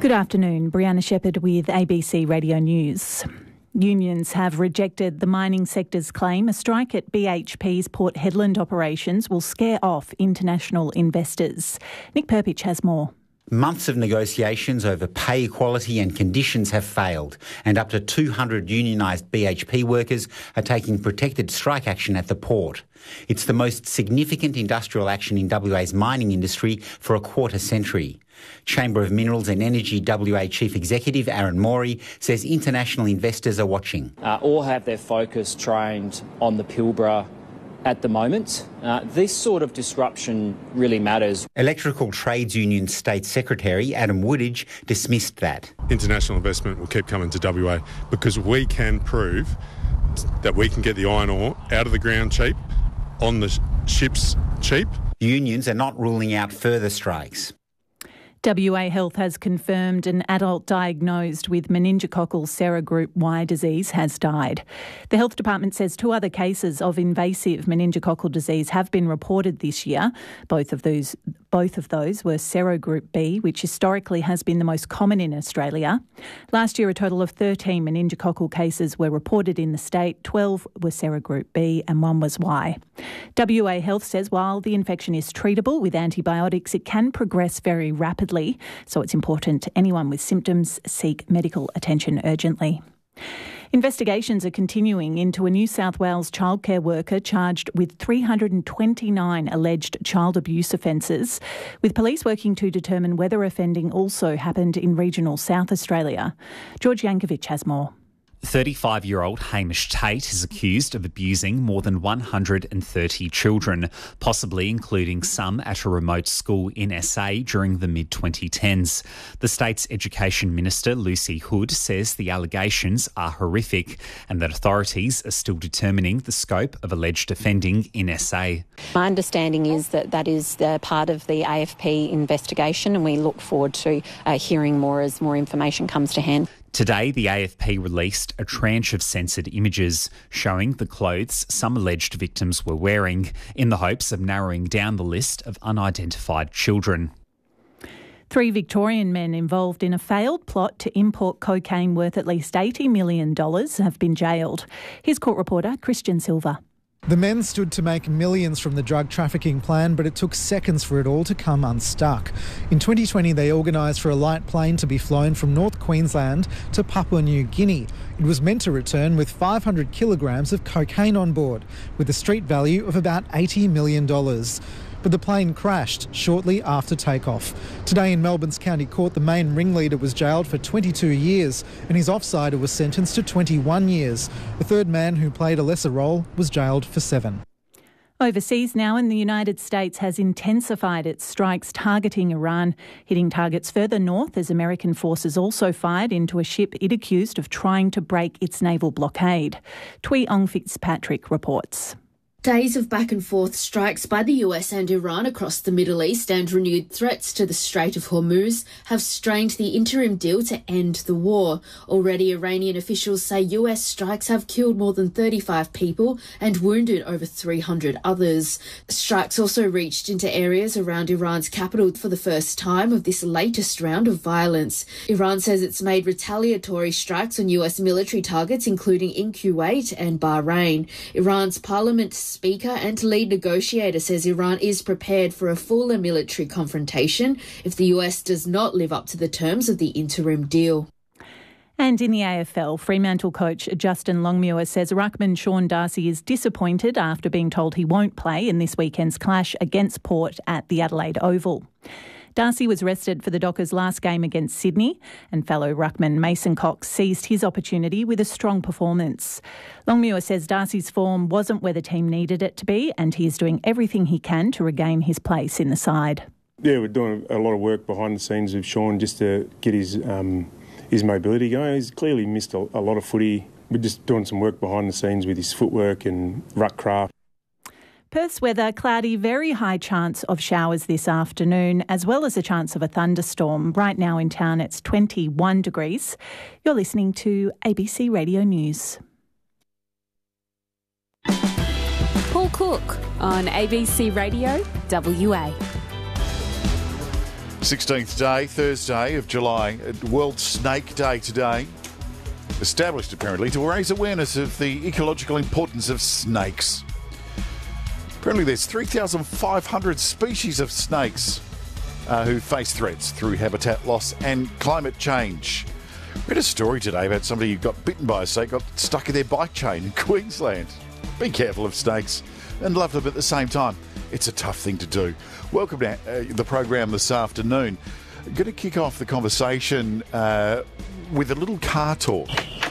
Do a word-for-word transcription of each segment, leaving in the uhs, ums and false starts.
Good afternoon, Brianna Shepherd with A B C Radio News. Unions have rejected the mining sector's claim a strike at B H P's Port Hedland operations will scare off international investors. Nick Perpich has more. Months of negotiations over pay equality and conditions have failed, and up to two hundred unionised B H P workers are taking protected strike action at the port. It's the most significant industrial action in W A's mining industry for a quarter century. Chamber of Minerals and Energy W A Chief Executive Aaron Morey says international investors are watching. Uh, all have their focus trained on the Pilbara at the moment. Uh, this sort of disruption really matters. Electrical Trades Union State Secretary Adam Woodage dismissed that. International investment will keep coming to W A because we can prove that we can get the iron ore out of the ground cheap, on the ships cheap. Unions are not ruling out further strikes. W A Health has confirmed an adult diagnosed with meningococcal serogroup Y disease has died. The health department says two other cases of invasive meningococcal disease have been reported this year. Both of those, both of those were serogroup B, which historically has been the most common in Australia. Last year, a total of thirteen meningococcal cases were reported in the state. twelve were serogroup B and one was Y. W A Health says while the infection is treatable with antibiotics, it can progress very rapidly. So it's important anyone with symptoms seek medical attention urgently. Investigations are continuing into a New South Wales childcare worker charged with three hundred twenty-nine alleged child abuse offences, with police working to determine whether offending also happened in regional South Australia. George Yankovic has more. thirty-five-year-old Hamish Tate is accused of abusing more than one hundred thirty children, possibly including some at a remote school in S A during the mid twenty tens. The state's Education Minister, Lucy Hood, says the allegations are horrific and that authorities are still determining the scope of alleged offending in S A. My understanding is that that is uh, part of the A F P investigation, and we look forward to uh, hearing more as more information comes to hand. Today, the A F P released a tranche of censored images showing the clothes some alleged victims were wearing in the hopes of narrowing down the list of unidentified children. Three Victorian men involved in a failed plot to import cocaine worth at least eighty million dollars have been jailed. Here's court reporter Christian Silva. The men stood to make millions from the drug trafficking plan, but it took seconds for it all to come unstuck. In twenty twenty, they organised for a light plane to be flown from North Queensland to Papua New Guinea. It was meant to return with five hundred kilograms of cocaine on board, with a street value of about eighty million dollars. But the plane crashed shortly after takeoff. Today in Melbourne's County Court, the main ringleader was jailed for twenty-two years and his offsider was sentenced to twenty-one years. The third man, who played a lesser role, was jailed for seven. Overseas now, and the United States has intensified its strikes targeting Iran, hitting targets further north as American forces also fired into a ship it accused of trying to break its naval blockade. Tui Ong Fitzpatrick reports. Days of back-and-forth strikes by the U S and Iran across the Middle East and renewed threats to the Strait of Hormuz have strained the interim deal to end the war. Already, Iranian officials say U S strikes have killed more than thirty-five people and wounded over three hundred others. Strikes also reached into areas around Iran's capital for the first time of this latest round of violence. Iran says it's made retaliatory strikes on U S military targets, including in Kuwait and Bahrain. Iran's parliament Speaker and lead negotiator says Iran is prepared for a fuller military confrontation if the U S does not live up to the terms of the interim deal. And in the A F L, Fremantle coach Justin Longmuir says ruckman Sean Darcy is disappointed after being told he won't play in this weekend's clash against Port at the Adelaide Oval. Darcy was rested for the Dockers' last game against Sydney, and fellow ruckman Mason Cox seized his opportunity with a strong performance. Longmuir says Darcy's form wasn't where the team needed it to be, and he is doing everything he can to regain his place in the side. Yeah, we're doing a lot of work behind the scenes with Sean just to get his um, his mobility going. He's clearly missed a, a lot of footy. We're just doing some work behind the scenes with his footwork and ruck craft. Perth's weather, cloudy, very high chance of showers this afternoon, as well as a chance of a thunderstorm. Right now in town, it's twenty-one degrees. You're listening to A B C Radio News. Paul Cook on A B C Radio W A. sixteenth day, Thursday of July, World Snake Day today. Established apparently to raise awareness of the ecological importance of snakes. Apparently there's three thousand five hundred species of snakes uh, who face threats through habitat loss and climate change. Read a story today about somebody who got bitten by a snake, got stuck in their bike chain in Queensland. Be careful of snakes and love them at the same time. It's a tough thing to do. Welcome to uh, the program this afternoon. I'm going to kick off the conversation uh, with a little car talk.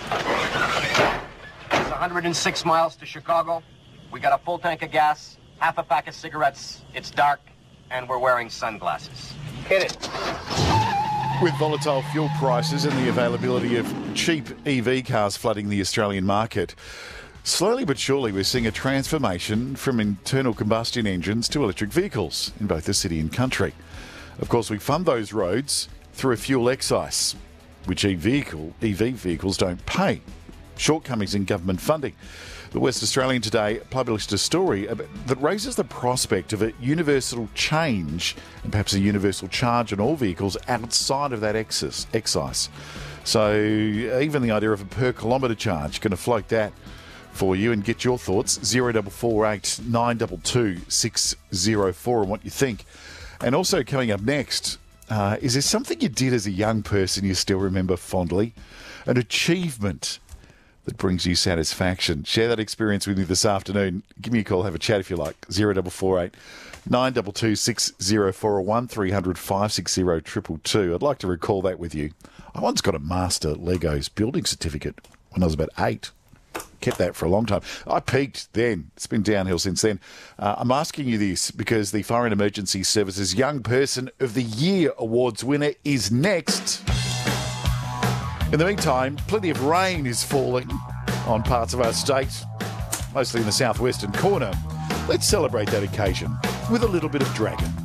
It's one hundred six miles to Chicago. We got a full tank of gas, half a pack of cigarettes. It's dark, and we're wearing sunglasses. Hit it. With volatile fuel prices and the availability of cheap E V cars flooding the Australian market, slowly but surely we're seeing a transformation from internal combustion engines to electric vehicles in both the city and country. Of course, we fund those roads through a fuel excise, which E V vehicle, E V vehicles don't pay. Shortcomings in government funding. The West Australian today published a story that raises the prospect of a universal change and perhaps a universal charge on all vehicles outside of that excess, excise. So even the idea of a per kilometre charge can float that for you and get your thoughts. zero four four eight nine two two six zero four and what you think. And also coming up next, uh, is there something you did as a young person you still remember fondly? An achievement that brings you satisfaction. Share that experience with me this afternoon. Give me a call, have a chat if you like. zero four four eight nine two two six zero four or one three hundred five six zero two two two. I'd like to recall that with you. I once got a Master Legos building certificate when I was about eight. Kept that for a long time. I peaked then. It's been downhill since then. Uh, I'm asking you this because the Fire and Emergency Services Young Person of the Year Awards winner is next. In the meantime, plenty of rain is falling on parts of our state, mostly in the southwestern corner. Let's celebrate that occasion with a little bit of Dragon.